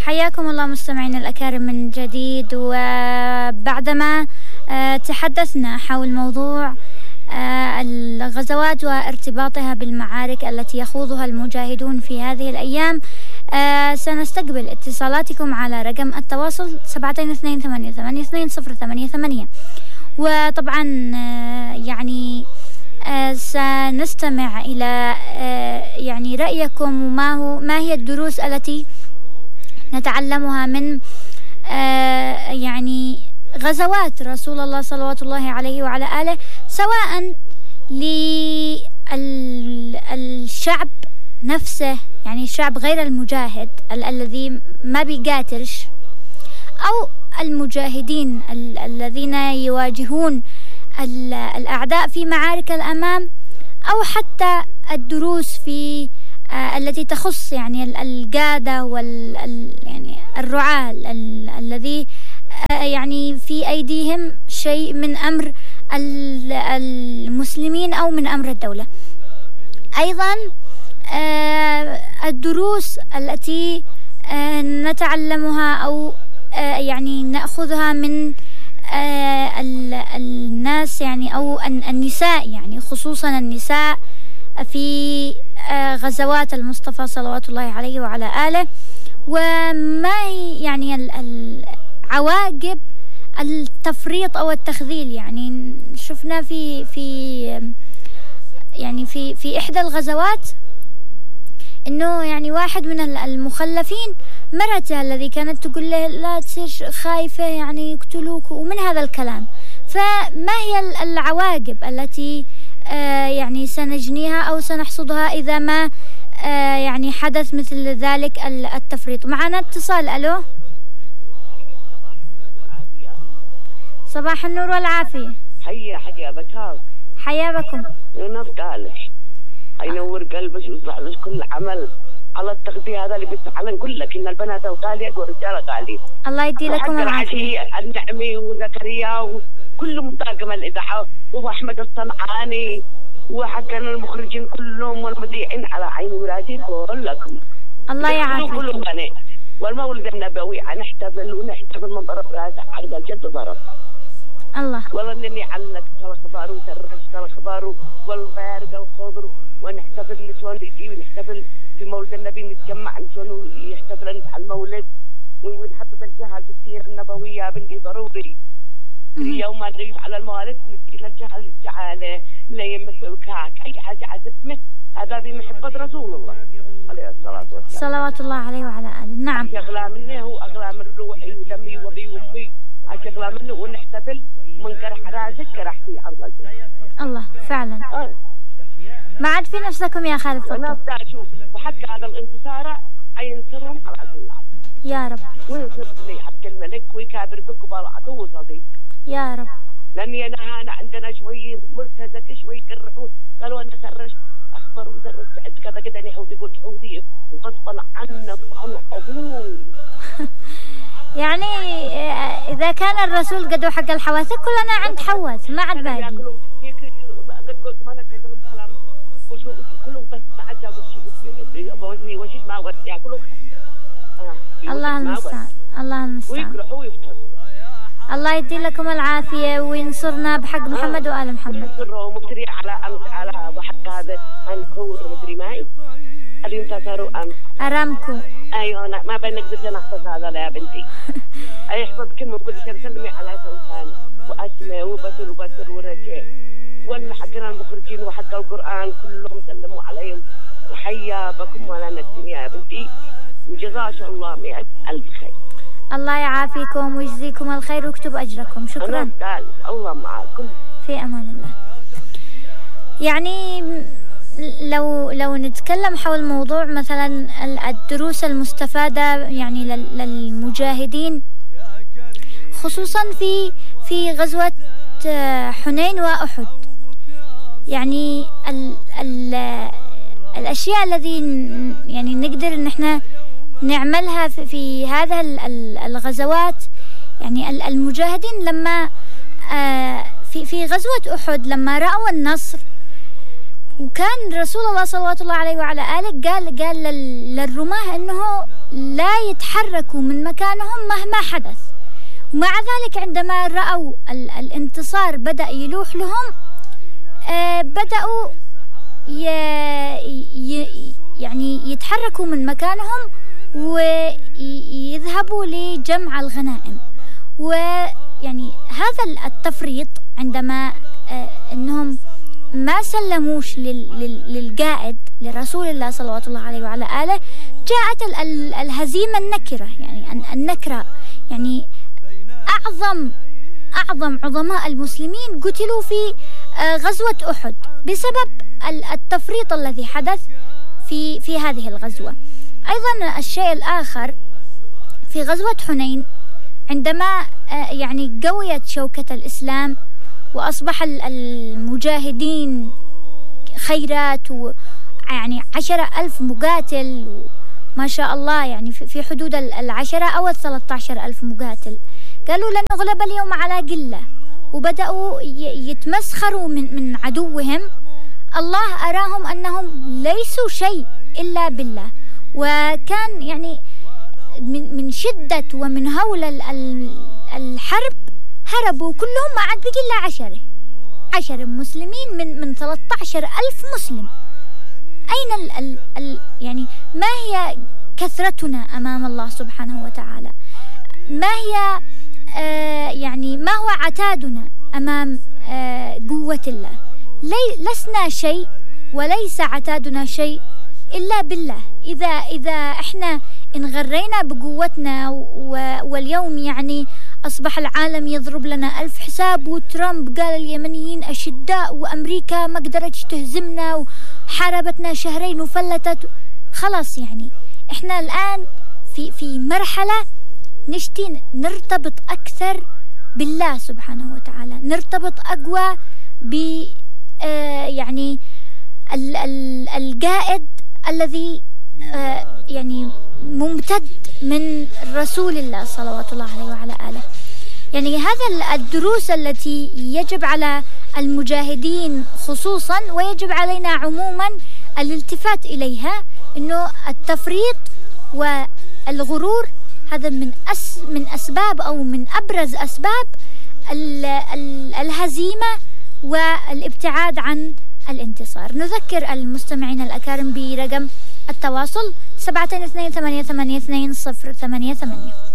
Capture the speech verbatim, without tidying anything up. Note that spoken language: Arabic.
حياكم الله مستمعين الأكارم من جديد. وبعدما تحدثنا حول موضوع الغزوات وارتباطها بالمعارك التي يخوضها المجاهدون في هذه الأيام، سنستقبل اتصالاتكم على رقم التواصل سبعة اثنين ثمانية ثمانية اثنين صفر ثمانية ثمانية. وطبعا يعني سنستمع إلى يعني رأيكم وما هو ما هي الدروس التي نتعلمها من يعني غزوات رسول الله صلوات الله عليه وعلى آله، سواء للشعب نفسه، يعني الشعب غير المجاهد ال- الذي ما بيقاتلش، أو المجاهدين ال- الذين يواجهون ال- الأعداء في معارك الأمام، أو حتى الدروس في آه التي تخص يعني القادة وال ال- يعني الرعاة ال- الذي آه يعني في أيديهم شيء من أمر المسلمين أو من أمر الدولة. أيضا آه الدروس التي آه نتعلمها أو آه يعني نأخذها من آه الناس يعني أو النساء، يعني خصوصا النساء في آه غزوات المصطفى صلوات الله عليه وعلى آله، وما يعني العواقب التفريط أو التخذيل. يعني شفنا في في يعني في في إحدى الغزوات إنه يعني واحد من المخلفين مرته الذي كانت تقول له لا تصير خايفة يعني يقتلوك ومن هذا الكلام. فما هي العواقب التي آه يعني سنجنيها أو سنحصدها إذا ما آه يعني حدث مثل ذلك التفريط؟ معنا اتصال. ألو، صباح النور والعافية. حيا حيا بتاك حيا بكم. نفتالش ينور قلبك ويصلح لك كل عمل على التغذية هذا اللي بيستحلن كل لك إن البنات غالية والرجال غالية. الله يدي لكم العافية. النعمي وزكريا وكل مطاقم الإذاعة وأحمد الصنعاني وحقنا المخرجين كلهم والمذيعين على عين ولادي كلكم. الله يعافيكم. كلهم بنات والمولد النبوي نحتفل ونحتفل من ضرب راسه عرض الجد ضرب. الله والله انني علقت الخبار وسرجت الخبار والبارق الخضر ونحتفل نسوان يجي ونحتفل في مولد النبي، نتجمع نسوان يحتفل على المولد ونحبب الجهل في السيرة النبوية يا بنتي ضروري. يوم ما نجيب على الموالد نسيل الجهل الجعالة لا يمثل كعك أي حاجة عزتمه، هذا بمحبة رسول الله عليه الصلاة والسلام صلوات الله عليه وعلى آله. نعم. أغلى منه هو أغلى من روحي ودمي وبي وأمي، أغلى منه ونحتفل من قرح راسك قرحتي عرض الجنة. الله فعلا. أه. ما عاد في نفسكم يا خالد فضل. أنا بدي أشوف وحق هذا الانتصار أينصرهم على كل العالم يا رب، وينصر لي عبد الملك ويكابر بك بالعدو صديق يا رب. لأني أنا هنا عندنا شوي مرتزق شوي كالرعود قالوا أنا سرشت أخبر وسرشت عند كذا كذا نحودي قلت حودي وغصبا عنا وعن أبوه. يعني إذا كان الرسول قدو حق الحواث كلنا عند حواث ما عاد باقي. قد قلت ما نقدر الكلام كله بس تعجب وشيء بوزني وشيء ما ورد ياكلوا. الله المستعان، الله المستعان. ويقرحوا ويفتروا. الله يدي لكم العافية وينصرنا بحق محمد وآل محمد. ينصروا مفتري على أمس على بحق هذا أنكور مدري ماي اللي انتصروا أمس. أرامكو. أيوة أنا ما بنقدر نحفظ هذا لا يا بنتي. أي حفظ كلمة وقول لي سلمي على سلطان وأسماء وبصر وبصر ورجاء ولا حقنا المخرجين وحق القرآن كلهم سلموا عليهم وحيا بكم ولا الدنيا يا بنتي وجزاك الله مئة ألف خير. الله يعافيكم ويجزيكم الخير ويكتب أجركم. شكرا. أنا الله معكم. في أمان الله. يعني لو لو نتكلم حول موضوع مثلا الدروس المستفادة يعني للمجاهدين خصوصا في في غزوة حنين وأحد، يعني ال ال الأشياء الذي يعني نقدر إن إحنا نعملها في, في هذا الغزوات. يعني المجاهدين لما في في غزوة أحد لما رأوا النصر، وكان رسول الله صلوات الله عليه وعلى آله قال قال للرماة إنه لا يتحركوا من مكانهم مهما حدث. ومع ذلك عندما رأوا الانتصار بدأ يلوح لهم آه بدأوا ي ي يعني يتحركوا من مكانهم ويذهبوا لجمع الغنائم. ويعني هذا التفريط عندما آه أنهم ما سلموش للقائد لرسول الله صلى الله عليه وعلى آله، جاءت الهزيمة النكرة، يعني النكرة يعني أعظم أعظم عظماء المسلمين قتلوا في غزوة أحد بسبب التفريط الذي حدث في في هذه الغزوة. أيضا الشيء الآخر في غزوة حنين عندما يعني قويت شوكة الإسلام وأصبح المجاهدين خيرات ويعني عشرة ألف مقاتل ما شاء الله، يعني في حدود العشرة أو الثلاثة عشر ألف مقاتل، قالوا لن نغلب اليوم على قلة، وبدأوا يتمسخروا من من عدوهم. الله أراهم أنهم ليسوا شيء إلا بالله، وكان يعني من من شدة ومن هول الحرب هربوا كلهم، ما عاد بقي إلا عشرة عشر مسلمين من من ثلاثة عشر ألف مسلم. أين ال ال ال يعني ما هي كثرتنا أمام الله سبحانه وتعالى؟ ما هي آه يعني ما هو عتادنا أمام آه قوة الله؟ لي لسنا شيء وليس عتادنا شيء إلا بالله. إذا إذا إحنا انغرينا بقوتنا واليوم يعني أصبح العالم يضرب لنا ألف حساب، وترامب قال اليمنيين أشداء، وأمريكا ما قدرتش تهزمنا وحاربتنا شهرين وفلتت، خلاص يعني إحنا الآن في في مرحلة نشتي نرتبط أكثر بالله سبحانه وتعالى، نرتبط أقوى ب آه يعني ال ال القائد الذي آه يعني ممتد من رسول الله صلوات الله عليه وعلى آله. يعني هذا الدروس التي يجب على المجاهدين خصوصا ويجب علينا عموما الالتفات إليها، إنه التفريط والغرور هذا من أس من أسباب أو من أبرز أسباب ال ال الهزيمة والابتعاد عن الانتصار. نذكر المستمعين الأكارم برقم التواصل سبعة اثنين ثمانية ثمانية اثنين صفر ثمانية ثمانية.